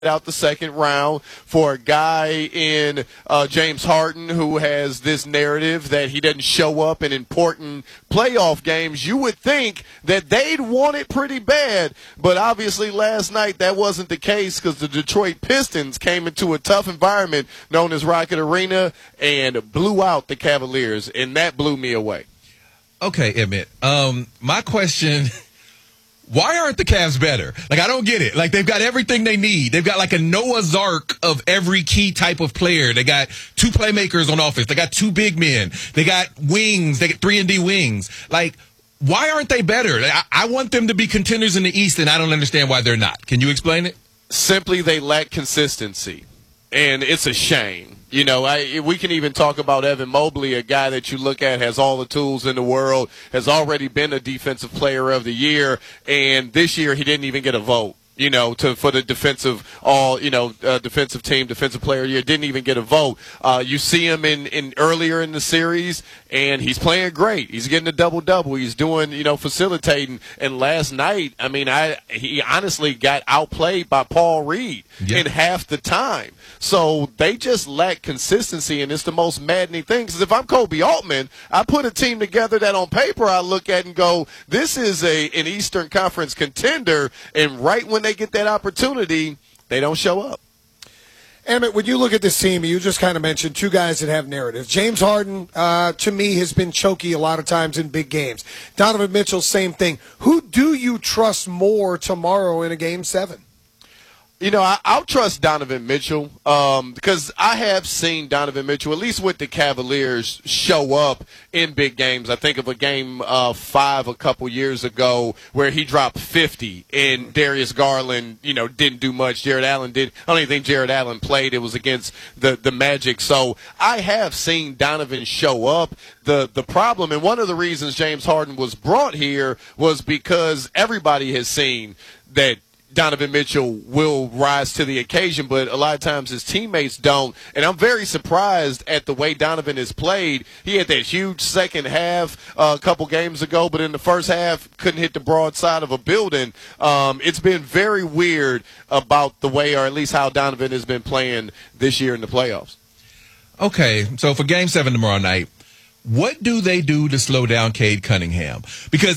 out the second round for a guy in James Harden who has this narrative that he doesn't show up in important playoff games. You would think that they'd want it pretty bad, but obviously last night that wasn't the case because the Detroit Pistons came into a tough environment known as Rocket Arena and blew out the Cavaliers, and that blew me away. Okay, Emmett. My question... Why aren't the Cavs better? Like, I don't get it. Like, they've got everything they need. They've got like a Noah's Ark of every key type of player. They got 2 playmakers on offense. They got 2 big men. They got wings. They get 3-and-D wings. Like, why aren't they better? I want them to be contenders in the East, and I don't understand why they're not. Can you explain it? Simply, they lack consistency, and it's a shame. You know, we can even talk about Evan Mobley, a guy that you look at has all the tools in the world, has already been a defensive player of the year, and this year he didn't even get a vote. You know, for the defensive defensive team, defensive player of the year, didn't even get a vote. You see him in earlier in the series, and he's playing great. He's getting a double-double. He's doing, facilitating. And last night, I mean, he honestly got outplayed by Paul Reed in half the time. So they just lack consistency, and it's the most maddening thing. Because if I'm Kobe Altman, I put a team together that on paper I look at and go, this is an Eastern Conference contender, and right when they get that opportunity, they don't show up. Emmett, when you look at this team, you just kind of mentioned 2 guys that have narratives. James Harden, to me, has been choky a lot of times in big games. Donovan Mitchell, same thing. Who do you trust more tomorrow in a Game 7? I'll trust Donovan Mitchell because I have seen Donovan Mitchell, at least with the Cavaliers, show up in big games. I think of a Game 5 a couple years ago where he dropped 50 and Darius Garland, didn't do much. Jared Allen did. I don't even think Jared Allen played. It was against the Magic. So I have seen Donovan show up. The problem, and one of the reasons James Harden was brought here was because everybody has seen that Donovan Mitchell will rise to the occasion, but a lot of times his teammates don't. And I'm very surprised at the way Donovan has played. He had that huge second half a couple games ago, but in the first half couldn't hit the broadside of a building. It's been very weird about the way, or at least how Donovan has been playing this year in the playoffs. Okay, so for Game 7 tomorrow night, what do they do to slow down Cade Cunningham? Because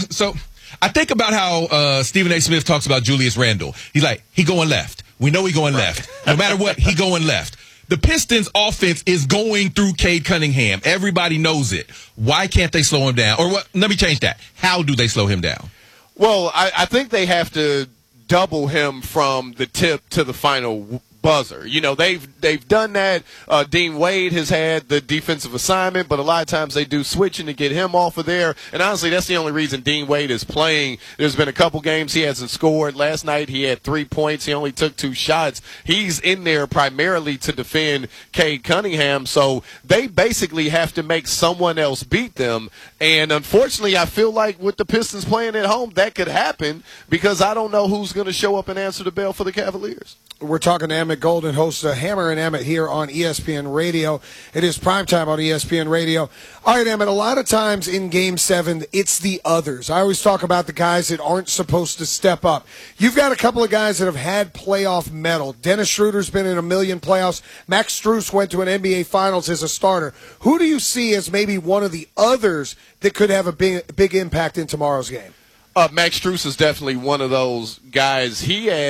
I think about how Stephen A. Smith talks about Julius Randle. He's like, he going left. We know he going left. No matter what, he going left. The Pistons' offense is going through Cade Cunningham. Everybody knows it. Why can't they slow him down? Or let me change that. How do they slow him down? Well, I think they have to double him from the tip to the final buzzer. They've done that. Dean Wade has had the defensive assignment, but a lot of times they do switching to get him off of there. And honestly, that's the only reason Dean Wade is playing. There's been a couple games he hasn't scored. Last night he had 3 points. He only took 2 shots. He's in there primarily to defend Cade Cunningham. So they basically have to make someone else beat them. And unfortunately, I feel like with the Pistons playing at home, that could happen because I don't know who's going to show up and answer the bell for the Cavaliers. We're talking to Emmett Golden, host of Hammer and Emmett here on ESPN Radio. It is primetime on ESPN Radio. All right, Emmett, a lot of times in Game 7, it's the others. I always talk about the guys that aren't supposed to step up. You've got a couple of guys that have had playoff mettle. Dennis Schroeder's been in a million playoffs. Max Strus went to an NBA Finals as a starter. Who do you see as maybe one of the others that could have a big impact in tomorrow's game? Max Strus is definitely one of those guys.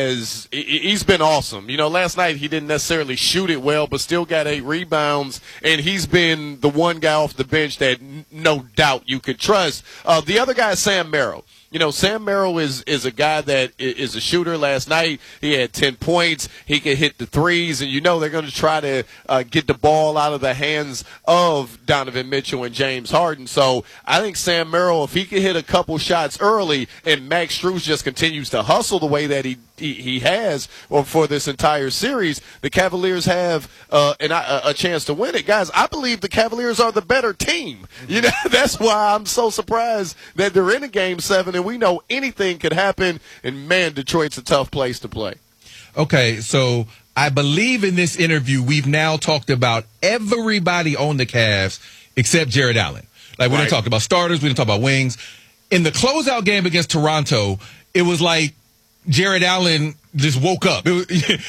He's been awesome. Last night he didn't necessarily shoot it well, but still got 8 rebounds, and he's been the one guy off the bench that no doubt you could trust. The other guy is Sam Merrill. Sam Merrill is a guy that is a shooter. Last night he had 10 points. He can hit the threes, and they're going to try to get the ball out of the hands of Donovan Mitchell and James Harden. So I think Sam Merrill, if he can hit a couple shots early and Max Strus just continues to hustle the way that he has for this entire series, the Cavaliers have a chance to win it. Guys, I believe the Cavaliers are the better team. That's why I'm so surprised that they're in a Game 7, and we know anything could happen, and, man, Detroit's a tough place to play. Okay, so I believe in this interview we've now talked about everybody on the Cavs except Jared Allen. Like, we didn't talk about starters, we didn't talk about wings. In the closeout game against Toronto, it was like Jared Allen just woke up. It was,